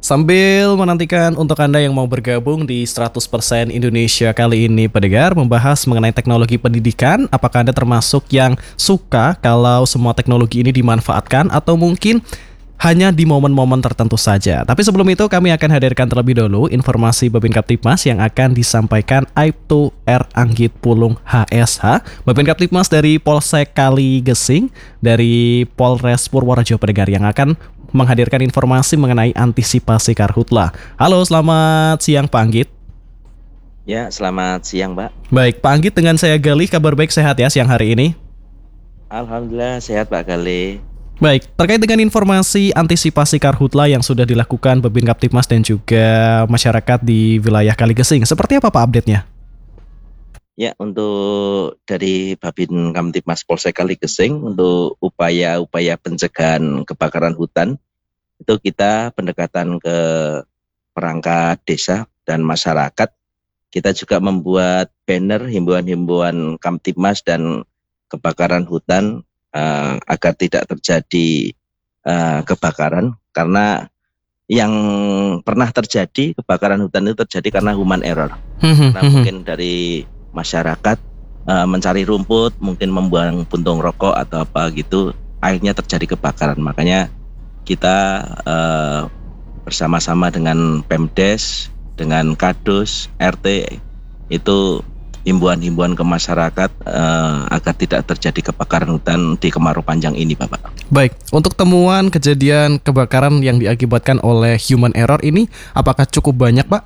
Sambil menantikan untuk Anda yang mau bergabung di 100% Indonesia kali ini pendengar membahas mengenai teknologi pendidikan, apakah Anda termasuk yang suka kalau semua teknologi ini dimanfaatkan atau mungkin hanya di momen-momen tertentu saja. Tapi sebelum itu kami akan hadirkan terlebih dahulu informasi Babin Kaptipmas yang akan disampaikan Aibtu R. Anggit Pulung HSH, Babin Kaptipmas dari Polsek Kali Gesing, dari Polres Purworejo pendengar yang akan menghadirkan informasi mengenai antisipasi karhutlah. Halo, selamat siang Pak Anggit. Ya, selamat siang, Mbak. Baik, Pak Anggit dengan saya Galih, kabar baik sehat ya siang hari ini? Alhamdulillah sehat, Pak Gale. Baik, terkait dengan informasi antisipasi karhutlah yang sudah dilakukan Babin Kaptipmas dan juga masyarakat di wilayah Kaligesing, seperti apa Pak update-nya? Ya, untuk dari Babin Kamtipmas Polsek Kaligesing untuk upaya-upaya pencegahan kebakaran hutan itu kita pendekatan ke perangkat desa dan masyarakat. Kita juga membuat banner himbauan-himbauan Kamtipmas dan kebakaran hutan agar tidak terjadi kebakaran, karena yang pernah terjadi kebakaran hutan itu terjadi karena human error. Nah, mungkin dari masyarakat mencari rumput, mungkin membuang puntung rokok atau apa gitu, akhirnya terjadi kebakaran. Makanya kita bersama-sama dengan Pemdes, dengan Kadus, RT itu himbauan-himbauan ke masyarakat agar tidak terjadi kebakaran hutan di kemarau panjang ini, Bapak. Baik, untuk temuan kejadian kebakaran yang diakibatkan oleh human error ini apakah cukup banyak, Pak?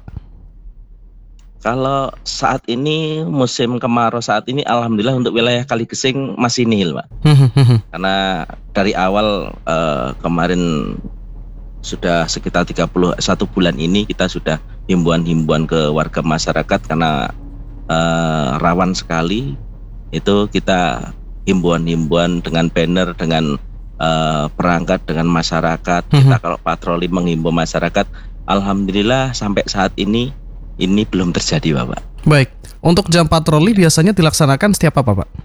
Kalau saat ini musim kemarau saat ini, alhamdulillah untuk wilayah Kaligesing masih nihil, Pak. Karena dari awal kemarin sudah sekitar 31 bulan ini kita sudah himbauan-himbauan ke warga masyarakat karena rawan sekali. Itu kita himbauan-himbauan dengan banner, dengan perangkat, dengan masyarakat. Kita kalau patroli menghimbau masyarakat, alhamdulillah sampai saat ini belum terjadi, Bapak. Baik, untuk jam patroli biasanya dilaksanakan setiap apa, Pak?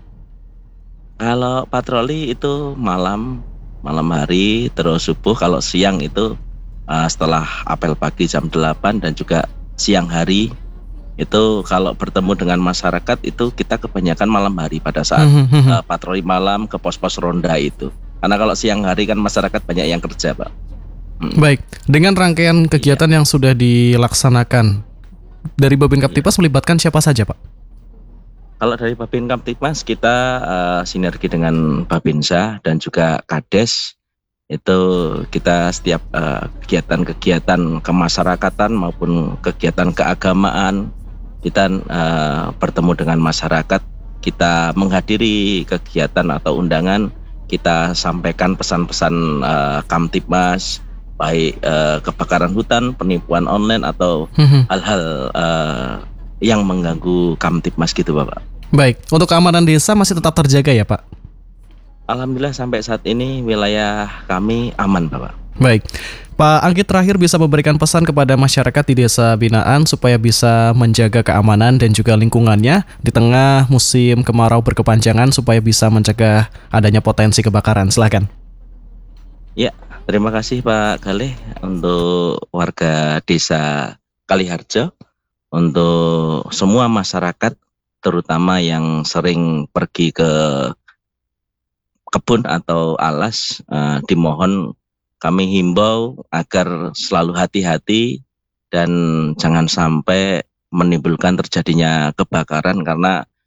Kalau patroli itu malam hari, terus subuh. Kalau siang itu setelah apel pagi jam 8, dan juga siang hari itu kalau bertemu dengan masyarakat itu kita kebanyakan malam hari pada saat patroli malam ke pos-pos ronda itu. Karena kalau siang hari kan masyarakat banyak yang kerja, Pak. Baik, dengan rangkaian kegiatan yang sudah dilaksanakan dari Babin Kaptipmas melibatkan siapa saja, Pak? Kalau dari Babin Kamtipmas kita sinergi dengan Babinsa dan juga Kades. Itu kita setiap kegiatan-kegiatan kemasyarakatan maupun kegiatan keagamaan kita bertemu dengan masyarakat, kita menghadiri kegiatan atau undangan, kita sampaikan pesan-pesan Kamtipmas, baik kebakaran hutan, penipuan online atau hal-hal yang mengganggu Kamtipmas gitu, Bapak. Baik, untuk keamanan desa masih tetap terjaga ya, Pak? Alhamdulillah sampai saat ini wilayah kami aman, Bapak. Baik, Pak Anggit terakhir bisa memberikan pesan kepada masyarakat di desa binaan supaya bisa menjaga keamanan dan juga lingkungannya di tengah musim kemarau berkepanjangan supaya bisa mencegah adanya potensi kebakaran. Silakan. Ya, terima kasih Pak Galih untuk warga desa Kaliharjo, untuk semua masyarakat terutama yang sering pergi ke kebun atau alas, dimohon kami himbau agar selalu hati-hati dan jangan sampai menimbulkan terjadinya kebakaran, karena